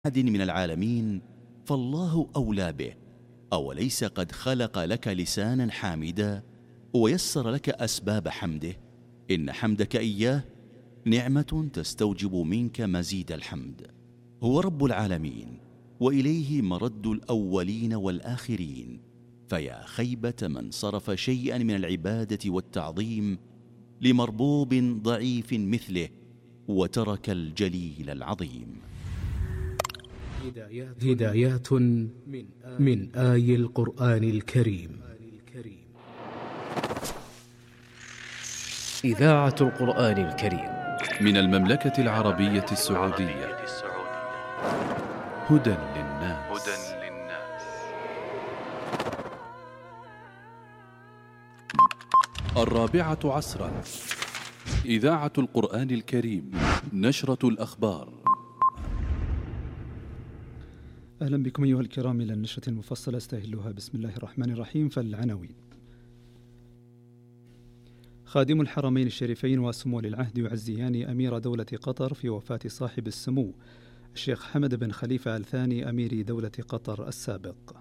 أحد من العالمين فالله أولى به. أوليس قد خلق لك لسانا حامدا ويسر لك أسباب حمده؟ إن حمدك إياه نعمة تستوجب منك مزيد الحمد. هو رب العالمين وإليه مرد الأولين والآخرين، فيا خيبة من صرف شيئا من العبادة والتعظيم لمربوب ضعيف مثله وترك الجليل العظيم. هدايات من آي القرآن الكريم. إذاعة القرآن الكريم من المملكة العربية السعودية. هدى للناس. الرابعة عصرا. إذاعة القرآن الكريم. نشرة الأخبار. أهلا بكم أيها الكرام إلى النشرة المفصلة استهلوها بسم الله الرحمن الرحيم. فالعناوين: خادم الحرمين الشريفين وسمو العهد يعزيان أمير دولة قطر في وفاة صاحب السمو الشيخ حمد بن خليفة آل ثاني أمير دولة قطر السابق.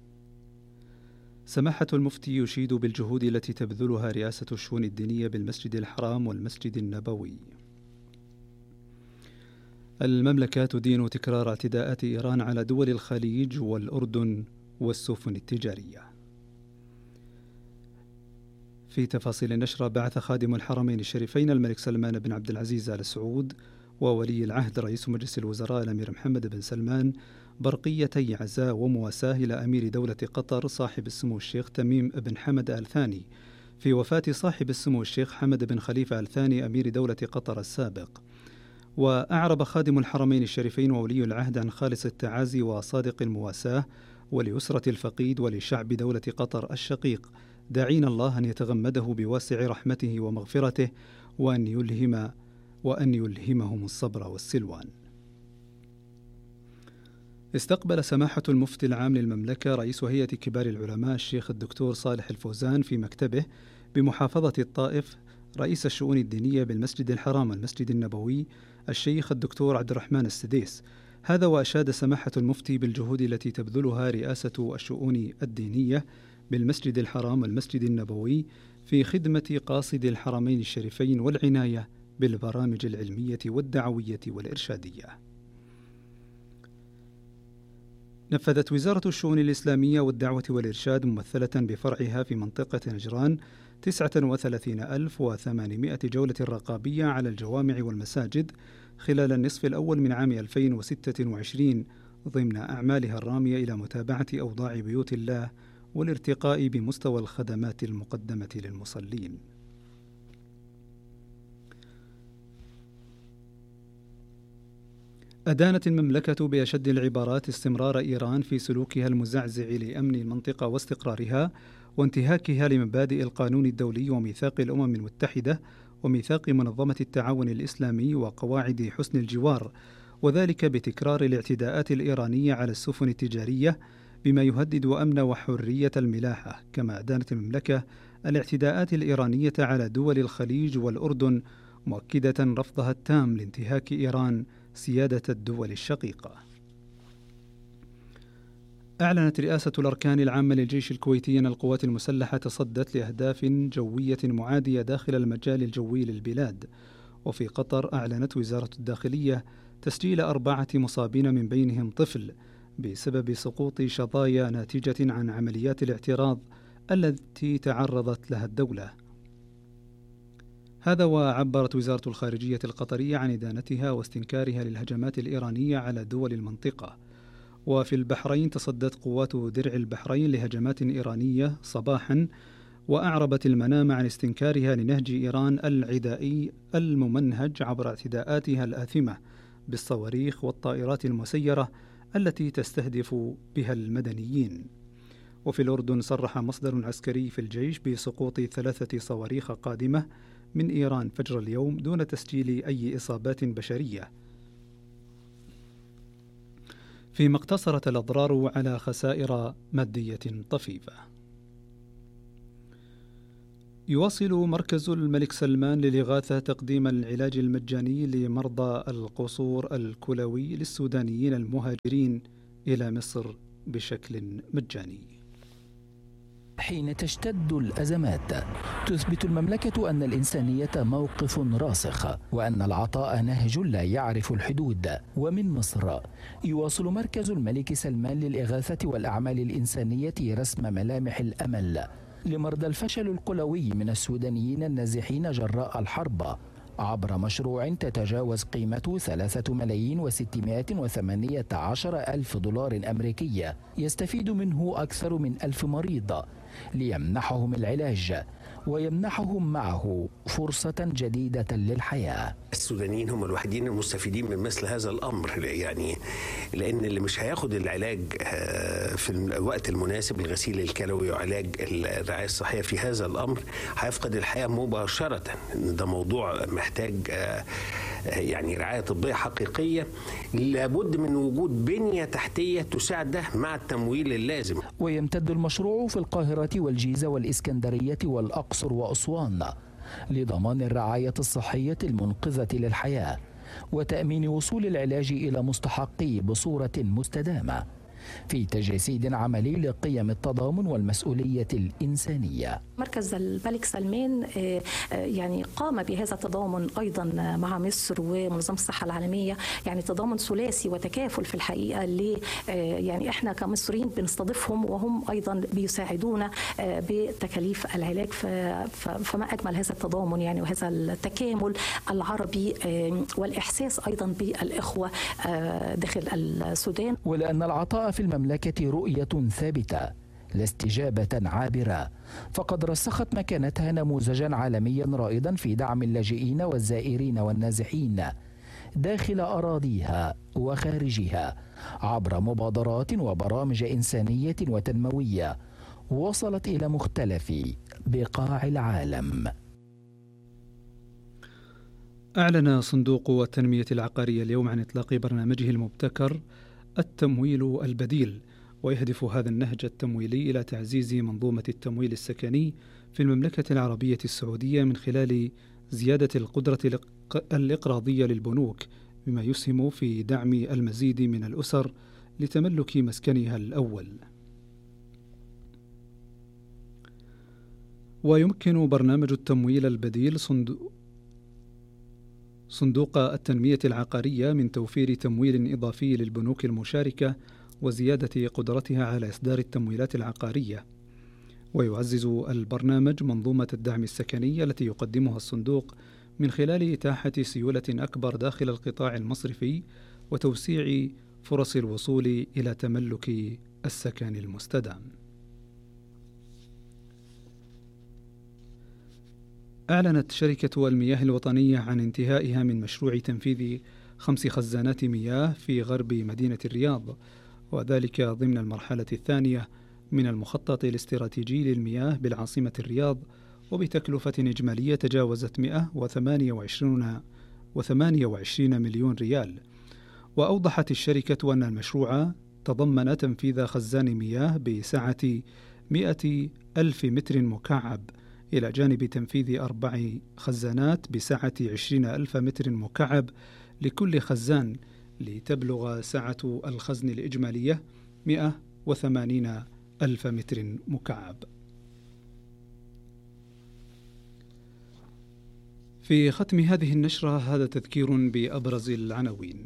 سماحة المفتي يشيد بالجهود التي تبذلها رئاسة الشؤون الدينية بالمسجد الحرام والمسجد النبوي. المملكة تدين تكرار اعتداءات إيران على دول الخليج والأردن والسفن التجارية. في تفاصيل النشرة: بعث خادم الحرمين الشريفين الملك سلمان بن عبد العزيز آل سعود وولي العهد رئيس مجلس الوزراء الأمير محمد بن سلمان برقيتي عزاء ومواساة إلى أمير دولة قطر صاحب السمو الشيخ تميم بن حمد آل ثاني في وفاة صاحب السمو الشيخ حمد بن خليفة آل ثاني أمير دولة قطر السابق. وأعرب خادم الحرمين الشريفين وولي العهد عن خالص التعازي وصادق المواساة ولأسرة الفقيد ولشعب دولة قطر الشقيق، داعين الله أن يتغمده بواسع رحمته ومغفرته وأن يلهمهم الصبر والسلوان. استقبل سماحة المفتي العام للمملكة رئيس هيئة كبار العلماء الشيخ الدكتور صالح الفوزان في مكتبه بمحافظة الطائف رئيس الشؤون الدينية بالمسجد الحرام والمسجد النبوي الشيخ الدكتور عبد الرحمن السديس. هذا وأشاد سماحة المفتي بالجهود التي تبذلها رئاسة الشؤون الدينية بالمسجد الحرام والمسجد النبوي في خدمة قاصد الحرمين الشريفين والعناية بالبرامج العلمية والدعوية والإرشادية. نفذت وزارة الشؤون الإسلامية والدعوة والإرشاد ممثلة بفرعها في منطقة نجران 39,800 جولة رقابية على الجوامع والمساجد خلال النصف الأول من عام 2026 ضمن أعمالها الرامية إلى متابعة أوضاع بيوت الله والارتقاء بمستوى الخدمات المقدمة للمصلين. أدانت المملكة بأشد العبارات استمرار إيران في سلوكها المزعزع لأمن المنطقة واستقرارها وانتهاكها لمبادئ القانون الدولي وميثاق الأمم المتحدة وميثاق منظمة التعاون الإسلامي وقواعد حسن الجوار، وذلك بتكرار الاعتداءات الإيرانية على السفن التجارية بما يهدد أمن وحرية الملاحة. كما أدانت المملكة الاعتداءات الإيرانية على دول الخليج والأردن، مؤكدة رفضها التام لانتهاك إيران سيادة الدول الشقيقة. أعلنت رئاسة الأركان العامة للجيش الكويتي أن القوات المسلحة تصدت لأهداف جوية معادية داخل المجال الجوي للبلاد. وفي قطر أعلنت وزارة الداخلية تسجيل 4 مصابين من بينهم طفل بسبب سقوط شظايا ناتجة عن عمليات الاعتراض التي تعرضت لها الدولة. هذا وعبرت وزارة الخارجية القطرية عن إدانتها واستنكارها للهجمات الإيرانية على دول المنطقة. وفي البحرين تصدت قوات درع البحرين لهجمات إيرانية صباحا، وأعربت المنام عن استنكارها لنهج إيران العدائي الممنهج عبر اعتداءاتها الآثمة بالصواريخ والطائرات المسيرة التي تستهدف بها المدنيين. وفي الأردن صرح مصدر عسكري في الجيش بسقوط 3 صواريخ قادمة من إيران فجر اليوم دون تسجيل أي إصابات بشرية، فيما اقتصرت الأضرار على خسائر مادية طفيفة. يواصل مركز الملك سلمان للإغاثة تقديم العلاج المجاني لمرضى القصور الكلوي للسودانيين المهاجرين إلى مصر بشكل مجاني. حين تشتد الأزمات تثبت المملكة أن الإنسانية موقف راسخ وأن العطاء نهج لا يعرف الحدود. ومن مصر يواصل مركز الملك سلمان للإغاثة والأعمال الإنسانية رسم ملامح الأمل لمرضى الفشل الكلوي من السودانيين النازحين جراء الحرب عبر مشروع تتجاوز قيمته 3,618,000 دولار أمريكي يستفيد منه أكثر من 1000 مريض ليمنحهم العلاج ويمنحهم معه فرصة جديدة للحياة. السودانيين هم الوحيدين المستفيدين من مثل هذا الأمر، يعني لأن اللي مش هياخد العلاج في الوقت المناسب، الغسيل الكلوي وعلاج الرعاية الصحية في هذا الأمر، هيفقد الحياة مباشرة. ده موضوع محتاج يعني رعاية طبية حقيقية، لابد من وجود بنية تحتية تساعد ده مع التمويل اللازم. ويمتد المشروع في القاهرة والجيزة والإسكندرية والأقصر وأسوان لضمان الرعاية الصحية المنقذة للحياة وتأمين وصول العلاج إلى مستحقيه بصورة مستدامة في تجسيد عملي لقيم التضامن والمسؤولية الإنسانية. مركز الملك سلمان يعني قام بهذا التضامن أيضا مع مصر ومنظمة الصحة العالمية، يعني تضامن ثلاثي وتكافل في الحقيقة يعني احنا كمصريين بنستضيفهم وهم أيضا بيساعدونا بتكاليف العلاج، فما أجمل هذا التضامن يعني وهذا التكامل العربي والإحساس أيضا بالإخوة داخل السودان. ولأن العطاء في المملكة رؤية ثابتة لا استجابة عابرة، فقد رسخت مكانتها نموذجا عالميا رائدا في دعم اللاجئين والزائرين والنازحين داخل أراضيها وخارجها عبر مبادرات وبرامج إنسانية وتنموية وصلت إلى مختلف بقاع العالم. أعلن صندوق التنمية العقارية اليوم عن إطلاق برنامجه المبتكر التمويل البديل، ويهدف هذا النهج التمويلي إلى تعزيز منظومة التمويل السكني في المملكة العربية السعودية من خلال زيادة القدرة الإقراضية للبنوك، بما يسهم في دعم المزيد من الأسر لتملك مسكنها الأول. ويمكن برنامج التمويل البديل صندوق التنمية العقارية من توفير تمويل إضافي للبنوك المشاركة وزيادة قدرتها على إصدار التمويلات العقارية. ويعزز البرنامج منظومة الدعم السكني التي يقدمها الصندوق من خلال إتاحة سيولة أكبر داخل القطاع المصرفي وتوسيع فرص الوصول إلى تملك السكن المستدام. أعلنت شركة المياه الوطنية عن انتهائها من مشروع تنفيذ 5 خزانات مياه في غرب مدينة الرياض، وذلك ضمن المرحلة الثانية من المخطط الاستراتيجي للمياه بالعاصمة الرياض، وبتكلفة إجمالية تجاوزت 128 مليون ريال. وأوضحت الشركة أن المشروع تضمن تنفيذ خزان مياه بسعة 100,000 متر مكعب، إلى جانب تنفيذ 4 خزانات بسعة 20,000 متر مكعب لكل خزان، لتبلغ سعة الخزن الإجمالية 180,000 متر مكعب. في ختم هذه النشرة هذا تذكير بأبرز العناوين.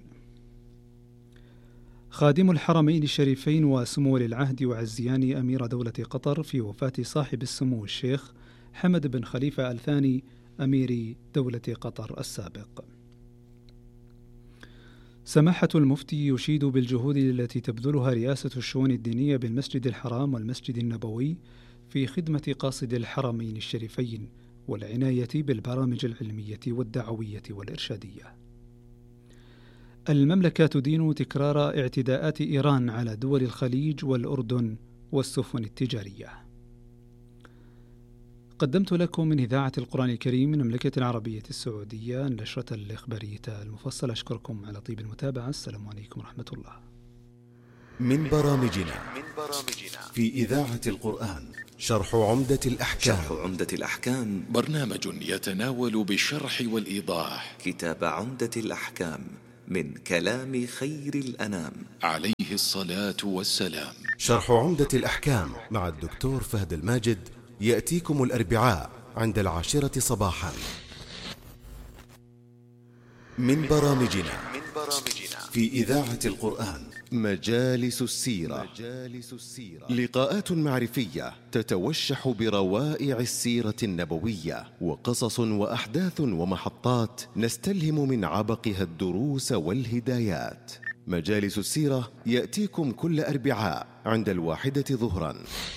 خادم الحرمين الشريفين وسمو ولي العهد يعزيان أمير دولة قطر في وفاة صاحب السمو الشيخ حمد بن خليفة الثاني أمير دولة قطر السابق. سماحة المفتي يشيد بالجهود التي تبذلها رئاسة الشؤون الدينية بالمسجد الحرام والمسجد النبوي في خدمة قاصد الحرمين الشريفين والعناية بالبرامج العلمية والدعوية والإرشادية. المملكة تدين تكرار اعتداءات إيران على دول الخليج والأردن والسفن التجارية. قدمت لكم من إذاعة القرآن الكريم من المملكة العربية السعودية النشرة الإخبارية المفصلة. أشكركم على طيب المتابعة. السلام عليكم ورحمة الله. من برامجنا في إذاعة القرآن شرح عمدة الأحكام. شرح عمدة الأحكام برنامج يتناول بالشرح والإيضاح كتاب عمدة الأحكام من كلام خير الأنام عليه الصلاة والسلام. شرح عمدة الأحكام مع الدكتور فهد الماجد يأتيكم الأربعاء عند 10 صباحا. من برامجنا في إذاعة القرآن مجالس السيرة. لقاءات معرفية تتوشح بروائع السيرة النبوية وقصص وأحداث ومحطات نستلهم من عبقها الدروس والهدايات. مجالس السيرة يأتيكم كل أربعاء عند 1 ظهرا.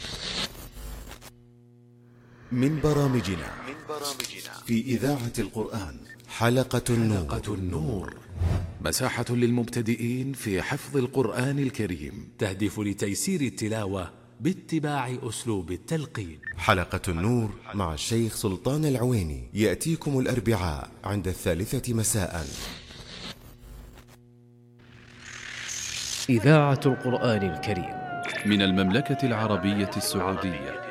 من برامجنا في إذاعة القرآن حلقة النور. مساحة للمبتدئين في حفظ القرآن الكريم، تهدف لتيسير التلاوة باتباع أسلوب التلقين. حلقة النور مع الشيخ سلطان العويني يأتيكم الأربعاء عند 3 مساء. إذاعة القرآن الكريم من المملكة العربية السعودية.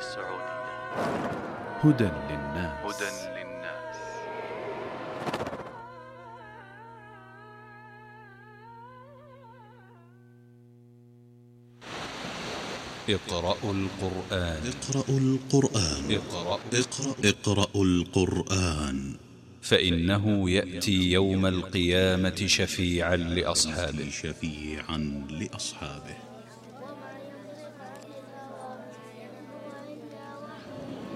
هدى للناس. اقرأوا القرآن. اقرأوا القرآن فإنه يأتي يوم القيامة شفيعا لأصحابه.